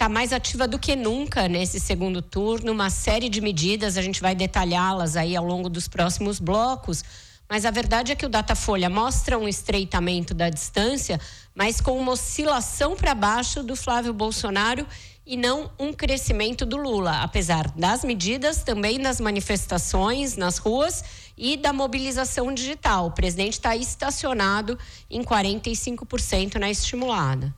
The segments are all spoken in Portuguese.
está mais ativa do que nunca nesse segundo turno, uma série de medidas, a gente vai detalhá-las aí ao longo dos próximos blocos, mas a verdade é que o Datafolha mostra um estreitamento da distância, mas com uma oscilação para baixo do Flávio Bolsonaro e não um crescimento do Lula, apesar das medidas, também das manifestações nas ruas e da mobilização digital. O presidente está estacionado em 45% na estimulada.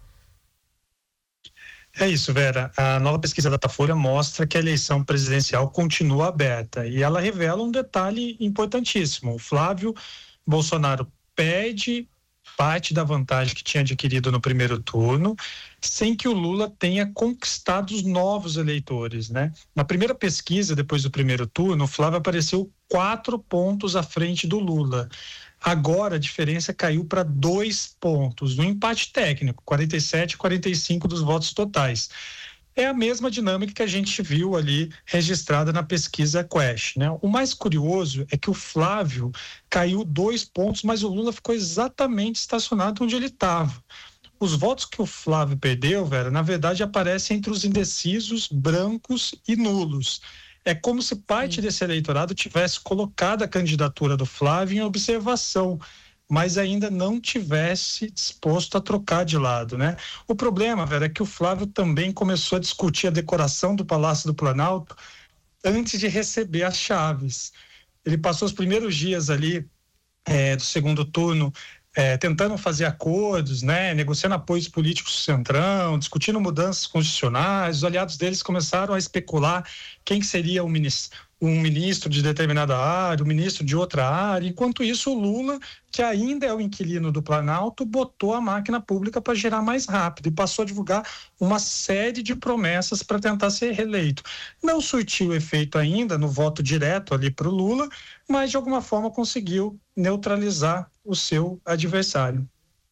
É isso, Vera. A nova pesquisa da Datafolha mostra que a eleição presidencial continua aberta e ela revela um detalhe importantíssimo. O Flávio Bolsonaro perde parte da vantagem que tinha adquirido no primeiro turno, sem que o Lula tenha conquistado os novos eleitores, né? Na primeira pesquisa, depois do primeiro turno, o Flávio apareceu 4 pontos à frente do Lula. Agora a diferença caiu para 2 pontos, no empate técnico, 47 e 45 dos votos totais. É a mesma dinâmica que a gente viu ali registrada na pesquisa Quest, né? O mais curioso é que o Flávio caiu 2 pontos, mas o Lula ficou exatamente estacionado onde ele estava. Os votos que o Flávio perdeu, Vera, na verdade aparecem entre os indecisos, brancos e nulos. É como se parte desse eleitorado tivesse colocado a candidatura do Flávio em observação, mas ainda não tivesse disposto a trocar de lado, né? O problema, Vera, é que o Flávio também começou a discutir a decoração do Palácio do Planalto antes de receber as chaves. Ele passou os primeiros dias ali do segundo turno tentando fazer acordos, né, negociando apoios políticos do Centrão, discutindo mudanças constitucionais. Os aliados deles começaram a especular quem seria um ministro de determinada área, um ministro de outra área. Enquanto isso, o Lula, que ainda é o inquilino do Planalto, botou a máquina pública para girar mais rápido e passou a divulgar uma série de promessas para tentar ser reeleito. Não surtiu efeito ainda no voto direto ali para o Lula, mas de alguma forma conseguiu neutralizar o seu adversário.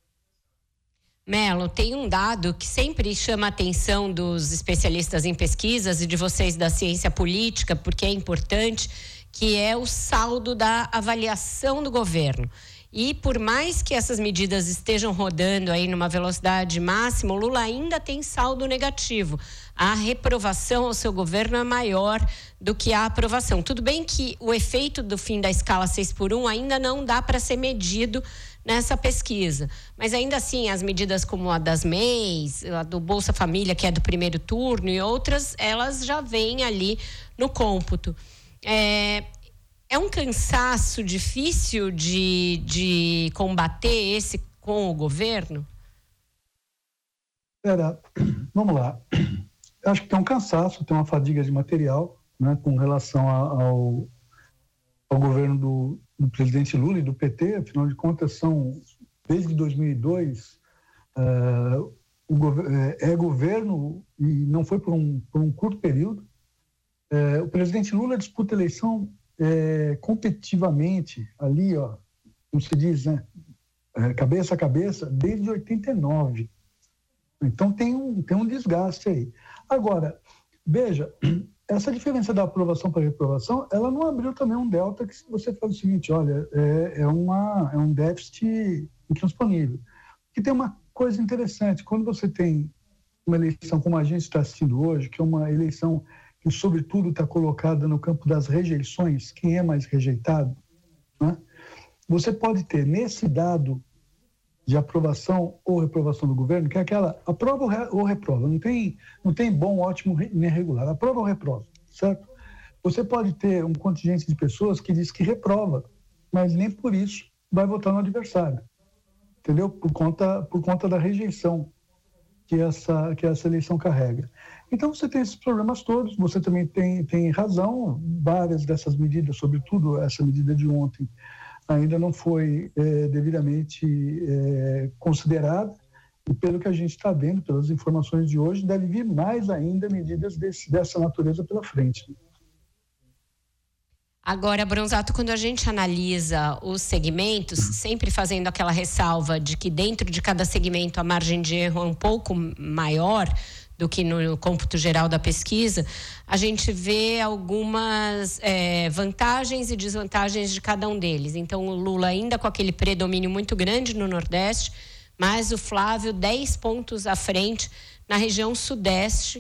Melo, tem um dado que sempre chama a atenção dos especialistas em pesquisas e de vocês da ciência política, porque é importante, que é o saldo da avaliação do governo. E por mais que essas medidas estejam rodando aí numa velocidade máxima, o Lula ainda tem saldo negativo. A reprovação ao seu governo é maior do que a aprovação. Tudo bem que o efeito do fim da escala 6x1 ainda não dá para ser medido nessa pesquisa. Mas ainda assim, as medidas como a das MEIs, a do Bolsa Família, que é do primeiro turno, e outras, elas já vêm ali no cômputo. É um cansaço difícil de combater esse com o governo? Vamos lá. Eu acho que tem um cansaço, tem uma fadiga de material, né, com relação ao governo do presidente Lula e do PT. Afinal de contas, desde 2002, governo e não foi por um curto período. O presidente Lula disputa a eleição competitivamente, ali, como se diz, né, cabeça a cabeça, desde 89. Então tem um desgaste aí. Agora, veja, essa diferença da aprovação para reprovação, ela não abriu também um delta que você faz o seguinte, olha, é um déficit intransponível. E tem uma coisa interessante, quando você tem uma eleição como a gente está assistindo hoje, que é uma eleição que, sobretudo, está colocada no campo das rejeições, quem é mais rejeitado, né? Você pode ter, nesse dado de aprovação ou reprovação do governo, que é aquela aprova ou reprova, não tem bom, ótimo nem regular, aprova ou reprova, certo? Você pode ter um contingente de pessoas que diz que reprova, mas nem por isso vai votar no adversário, entendeu? Por conta da rejeição que essa eleição carrega. Então você tem esses problemas todos, você também tem razão, várias dessas medidas, sobretudo essa medida de ontem, ainda não foi devidamente considerada, e pelo que a gente está vendo, pelas informações de hoje, deve vir mais ainda medidas dessa natureza pela frente. Agora, Bronzato, quando a gente analisa os segmentos, sempre fazendo aquela ressalva de que dentro de cada segmento a margem de erro é um pouco maior do que no cômputo geral da pesquisa, a gente vê algumas vantagens e desvantagens de cada um deles. Então, o Lula ainda com aquele predomínio muito grande no Nordeste, mas o Flávio 10 pontos à frente na região Sudeste,